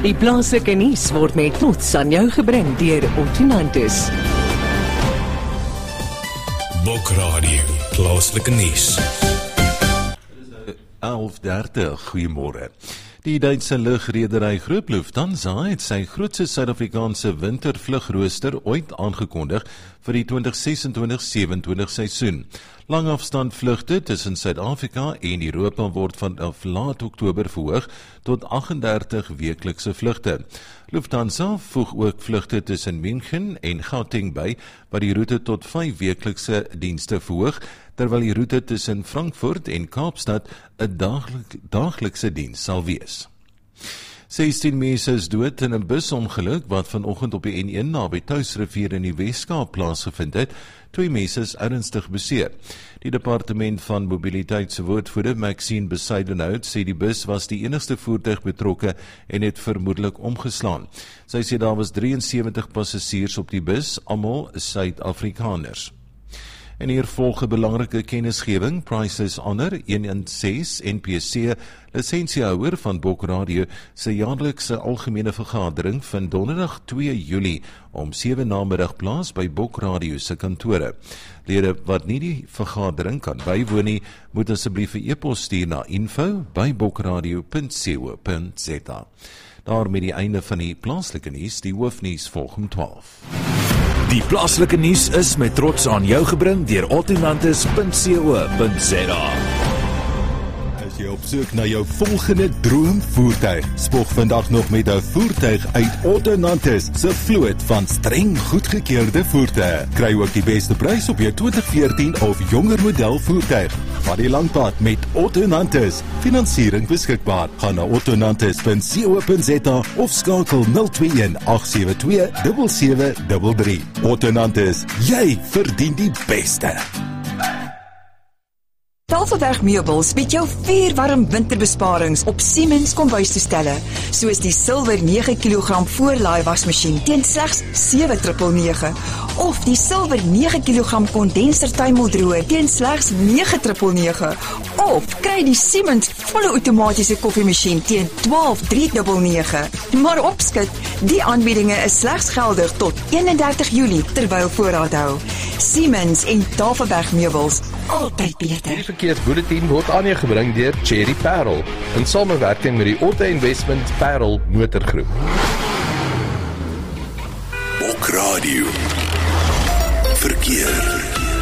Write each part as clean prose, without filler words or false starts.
Die plaaslike nuus word met trots aan jou gebring deur Ottonantis. Bokradio, plaaslike nuus. 11:30, goeiemôre. Die Duitse lugrederygroep Lufthansa het sy grootste Suid-Afrikaanse wintervlugrooster ooit aangekondig vir die 2026-27 seisoen. Langafstandvlugte tussen Suid-Afrika en Europa word vanaf laat Oktober verhoog tot 38 weeklikse vlugte. Lufthansa voeg ook vlugte tussen München en Gauteng by, wat die roete tot 5 weeklikse dienste verhoog, terwyl die roete tussen Frankfurt en Kaapstad 'n daaglikse diens sal wees. 16 mense is dood in 'n busongeluk wat vanoggend op die N1 naby Tuisrivier in die Weskaap plaasgevind het. 2 mense is ernstig beseer. Die departement van mobiliteit se woordvoerder Maxine Bezuidenhout sê die bus was die enigste voertuig betrokke en het vermoedelik omgeslaan. Sy sê daar was 73 passasiers op die bus, almal Suid-Afrikaners. En hier volg 'n belangrike kennisgewing. Priceless Honor 116 NPC lisensiehouer van Bokradio se jaarlikse algemene vergadering vind donderdag 2 Julie om 7 namiddag plaas by Bokradio se kantore. Lede wat nie die vergadering kan bywoon nie, moet asseblief 'n e-pos stuur na info@bokradio.co.za. Daarmee die einde van die plaaslike nuus, die hoofnuus volg om 12. Die plaaslike nuus is met trots aan jou gebring deur Ottonantis.co.za. As jy op soek na jou volgende droomvoertuig, spog vandag nog met 'n voertuig uit Ottonantis se vloot van streng goedgekeurde voertuie. Kry ook die beste prys op jou 2014 of jonger model voertuig. Vat die lang pad met Ottonantis. Finansiering beskikbaar. Gaan na ottonantis.co.za of skakel 021 872 7733. Ottonantis, jy verdien die beste. Tafelberg Meubels bied jou 4 warm winterbesparings op Siemens kombuistoestelle, soos die silwer 9 kg voorlaai wasmasjien teen slegs 7,999 of die silwer 9 kg kondensertuimeldroër teen slegs 9,999 of kry die Siemens volle outomatiese koffiemasjien teen 12,399. Maar opskit, die aanbiedinge is slegs geldig tot 31 Julie terwyl voorraad hou. Siemens en Tafelberg Meubels, altyd beter. Die verkeersbulletin word aan jou gebring deur Cherry Parel in samewerking met die Auto Investment Parel Motorgroep. Bokradio. Verkeer.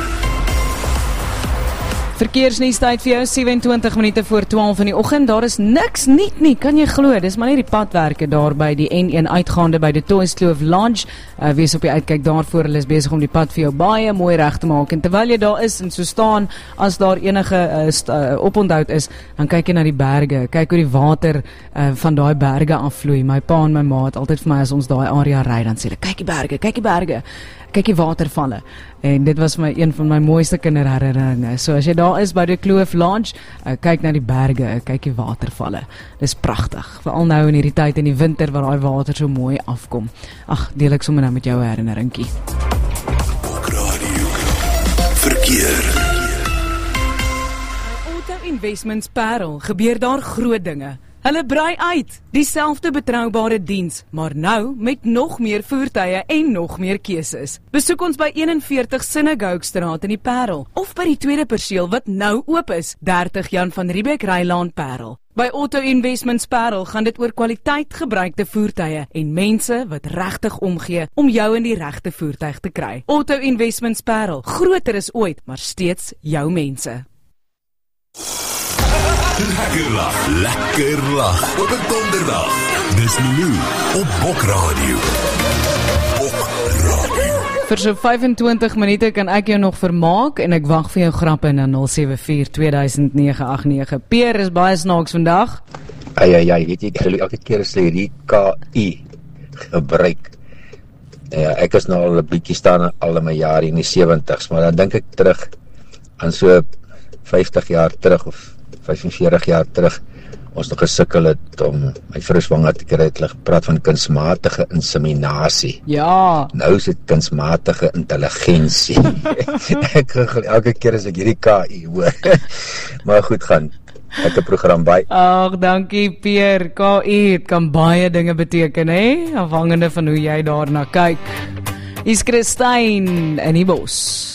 Verkeersnuustyd vir jou 27 minute voor 12 in die oggend. Daar is niks nuut nie, kan jy glo. Dis maar net die padwerke daar by die N1 uitgaande by die Toyskloof Lodge. Wees op die uitkyk daarvoor. Hulle is besig om die pad vir jou baie mooi reg te maak. En terwyl jy daar is en so staan, as daar enige oponthoud is, dan kyk jy na die berge. Kyk hoe die water van daai berge afvloei. My pa en my ma het altyd vir my as ons daai area ry, dan sê hulle, kyk die berge, kyk die berge. Kyk die watervalle. En dit was een van my mooiste kinderherinneringe. So as jy daar is by die Kloof Lodge, kyk na die berge, kyk die watervalle. Dis pragtig. Veral nou in hierdie tyd in die winter waar daai water so mooi afkom. Ag, deel ek sommer nou met jou herinneringkie. Bokradio. Verkeer. Auto Investments Parel gebeur daar groot dinge. Hulle brei uit, dieselfde betroubare diens, maar nou met nog meer voertuie en nog meer keuses. Besoek ons by 41 Synagogue-straat in die Parel, of by die tweede perseel wat nou oop is, 30 Jan van Riebeeck Rylaan Parel. By Auto Investments Parel gaan dit oor kwaliteit gebruikte voertuie en mense wat regtig omgee om jou in die regte voertuig te kry. Auto Investments Parel, groter as ooit, maar steeds jou mense. Lekker lag op 'n donderdag. Dis Lulu op Bokradio. Bokradio. Vir so 25 minute kan ek jou nog vermaak en ek wag vir jou grappe na 074-2009-89. Peer is baie snaaks vandag. Ai, weet jy, elke keer as jy die KI gebruik. Ja, ek is nou al 'n bietjie staan al in my jare in die 70s, maar dan dink ek terug aan so 50 jaar terug of 45 jaar terug, ons nog gesukkel het om my vrou swanger te kry, het hulle gepraat van kunsmatige inseminasie. Ja. Nou is dit kunsmatige intelligensie. Ek elke keer as ek hierdie KI hoor. Maar goed gaan. Lekker program by. Ag, dankie Pierre. KI, het kan baie dinge beteken, hè? Afhangende van hoe jy daarna kyk. Is Christine in die bos.